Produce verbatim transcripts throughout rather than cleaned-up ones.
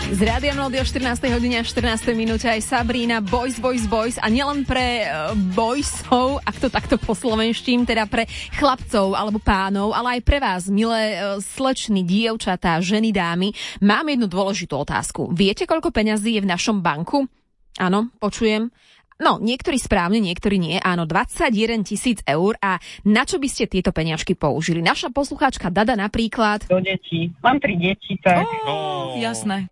Z Rádia Melody o štrnástej hodine a štrnástej minúte aj Sabrina, Boys, Boys, Boys a nielen pre uh, boysov, ak to takto po slovenštím, teda pre chlapcov alebo pánov, ale aj pre vás, milé uh, slečny, dievčatá, ženy, dámy. Mám jednu dôležitú otázku. Viete, koľko peňazí je v našom banku? Áno, počujem. No, niektorí správne, niektorí nie. Áno, dvadsaťjeden tisíc eur. A na čo by ste tieto peňažky použili? Naša poslucháčka Dada napríklad... Do detí. Mám tri deti, tak... Oh, jasné.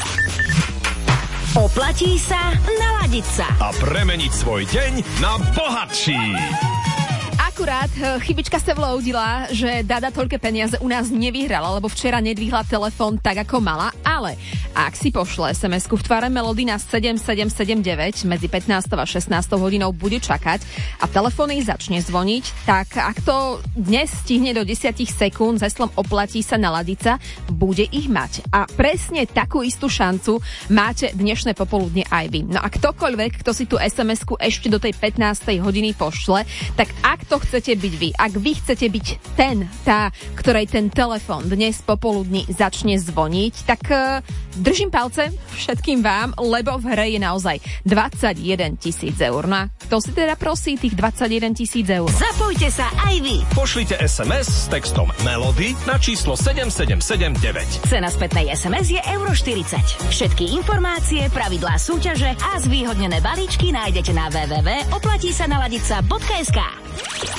Oplatí sa naladiť sa a premeniť svoj deň na bohatší. Akurát chybička sa vloudila, že Dada toľké peniaze u nás nevyhrala, lebo včera nedvihla telefón tak, ako mala, ale ak si pošle es em esku v tvare Melody na sedem sedem sedem deväť medzi pätnástou a šestnástou hodinou bude čakať a telefón jej začne zvoniť, tak ak to dnes stihne do desať sekúnd s heslom oplatí sa naladiť sa, bude ich mať. A presne takú istú šancu máte dnešné popoludne aj vy. No a ktokoľvek, kto si tú es em esku ešte do tej pätnástej hodiny pošle, tak ak to chcete byť vy, ak vy chcete byť ten, tá, ktorej ten telefón dnes popoludní začne zvoniť, tak uh, držím palce všetkým vám, lebo v hre je naozaj dvadsaťjeden tisíc eur. No a kto si teda prosí tých dvadsaťjeden tisíc eur? Zapojte sa aj vy. Pošlite es em es s textom Melody na číslo sedem sedem sedem deväť. Cena spätnej es em es je euro štyridsať. Všetky informácie, pravidlá súťaže a zvýhodnené balíčky nájdete na w w w bodka oplatí sa naladiť sa bodka es ká.